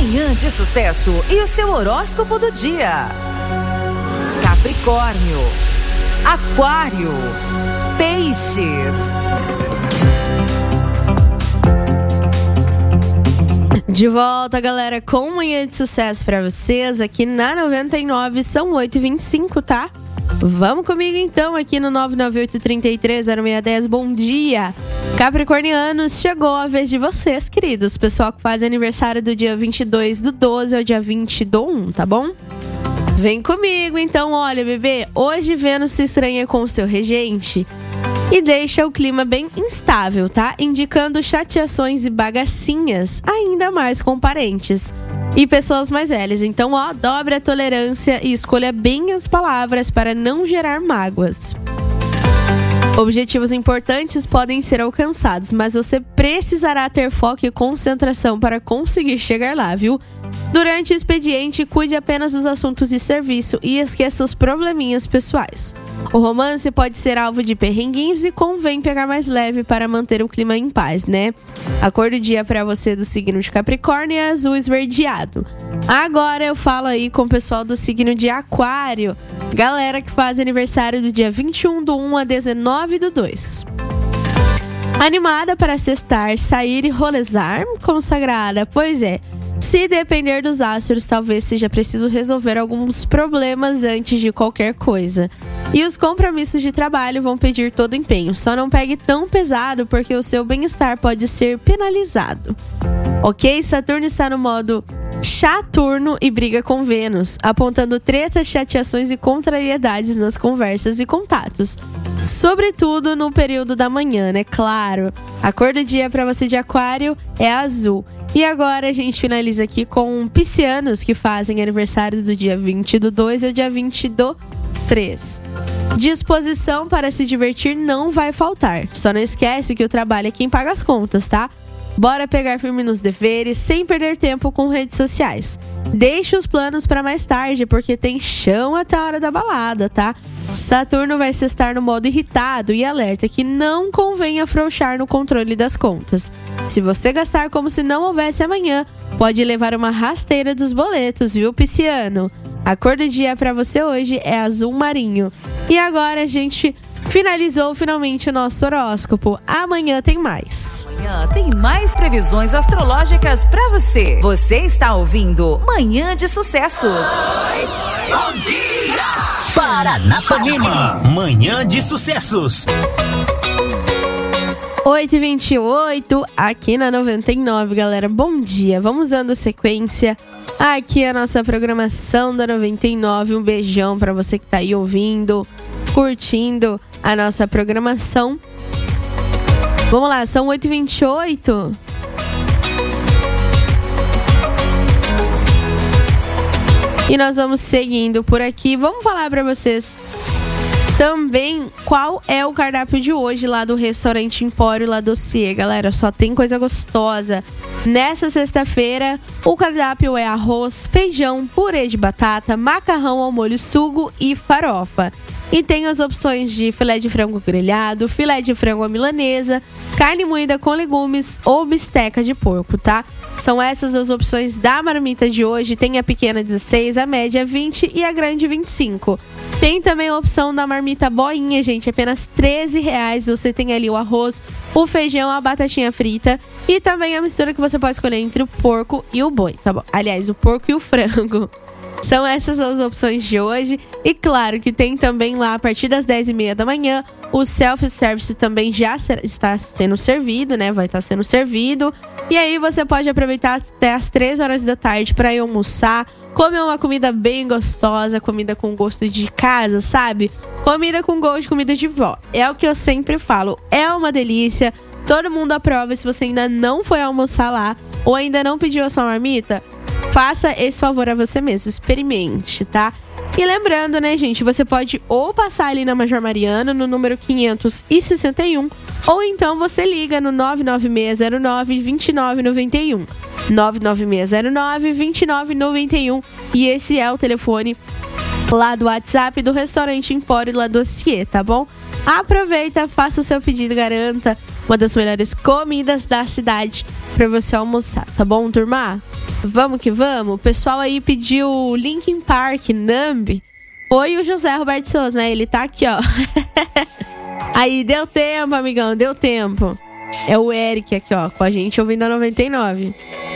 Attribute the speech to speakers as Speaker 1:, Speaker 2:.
Speaker 1: Manhã de Sucesso e o seu horóscopo do dia. Capricórnio, Aquário, Peixes.
Speaker 2: De volta, galera, com Manhã de Sucesso pra vocês aqui na 99, são 8h25, tá? Vamos comigo então aqui no 998-330610. Bom dia, capricornianos, chegou a vez de vocês, queridos. Pessoal que faz aniversário do dia 22/12 ao dia 20/1, tá bom? Vem comigo então, olha, bebê, hoje Vênus se estranha com o seu regente e deixa o clima bem instável, tá? Indicando chateações e bagacinhas, ainda mais com parentes e pessoas mais velhas. Então, dobre a tolerância e escolha bem as palavras para não gerar mágoas. Objetivos importantes podem ser alcançados, mas você precisará ter foco e concentração para conseguir chegar lá, viu? Durante o expediente, cuide apenas dos assuntos de serviço e esqueça os probleminhas pessoais. O romance pode ser alvo de perrenguinhos e convém pegar mais leve para manter o clima em paz, né? A cor do dia para você do signo de Capricórnio é azul esverdeado. Agora eu falo aí com o pessoal do signo de Aquário. Galera que faz aniversário do dia 21/1 a 19/2. Animada para sextar, sair e rolezar? Consagrada, pois é. Se depender dos astros, talvez seja preciso resolver alguns problemas antes de qualquer coisa. E os compromissos de trabalho vão pedir todo empenho. Só não pegue tão pesado porque o seu bem-estar pode ser penalizado. Ok? Saturno está no modo chaturno e briga com Vênus, apontando tretas, chateações e contrariedades nas conversas e contatos. Sobretudo no período da manhã, né? Claro. A cor do dia para você de Aquário é azul. E agora a gente finaliza aqui com piscianos que fazem aniversário do dia 20/2 ao dia 20/3. Disposição para se divertir não vai faltar. Só não esquece que o trabalho é quem paga as contas, tá? Bora pegar firme nos deveres, sem perder tempo com redes sociais. Deixe os planos para mais tarde, porque tem chão até a hora da balada, tá? Saturno vai estar no modo irritado e alerta que não convém afrouxar no controle das contas. Se você gastar como se não houvesse amanhã, pode levar uma rasteira dos boletos, viu, pisciano? A cor do dia para você hoje é azul marinho. E agora a gente finalizou finalmente o nosso horóscopo. Amanhã tem mais.
Speaker 1: Amanhã tem mais previsões astrológicas pra você. Você está ouvindo Manhã de Sucessos.
Speaker 3: Bom dia! Paranapanema, Manhã de Sucessos.
Speaker 2: 8h28, aqui na 99, galera. Bom dia. Vamos dando sequência aqui a nossa programação da 99. Um beijão pra você que tá aí ouvindo, curtindo a nossa programação. Vamos lá, são 8h28. E nós vamos seguindo por aqui. Vamos falar pra vocês também qual é o cardápio de hoje lá do restaurante Empório La Dossier, galera. Só tem coisa gostosa. Nessa sexta-feira, o cardápio é arroz, feijão, purê de batata, macarrão ao molho sugo e farofa. E tem as opções de filé de frango grelhado, filé de frango à milanesa, carne moída com legumes ou bisteca de porco, tá? São essas as opções da marmita de hoje. Tem a pequena 16, a média 20 e a grande 25. Tem também a opção da marmita boinha, gente, apenas R$13. Você tem ali o arroz, o feijão, a batatinha frita e também a mistura que você pode escolher entre o porco e o boi, tá bom? Aliás, o porco e o frango. São essas as opções de hoje. E claro que tem também lá, a partir das 10h30 da manhã, o self-service também já está sendo servido, né? Vai estar sendo servido. E aí você pode aproveitar até as 3 horas da tarde para ir almoçar, comer uma comida bem gostosa, comida com gosto de casa, sabe? Comida com gosto de comida de vó. É o que eu sempre falo, é uma delícia. Todo mundo aprova. Se você ainda não foi almoçar lá ou ainda não pediu a sua marmita, faça esse favor a você mesmo, experimente, tá? E lembrando, né, gente, você pode ou passar ali na Major Mariana, no número 561, ou então você liga no 99609-2991. 99609-2991. E esse é o telefone lá do WhatsApp do restaurante Empório La Dossier, tá bom? Aproveita, faça o seu pedido, garanta uma das melhores comidas da cidade pra você almoçar, tá bom, turma? Vamos que vamos. O pessoal aí pediu Linkin Park, Numb. Foi o José Roberto Souza, né? Ele tá aqui, ó. Aí, deu tempo, amigão, deu tempo. É o Eric aqui, ó, com a gente ouvindo a 99.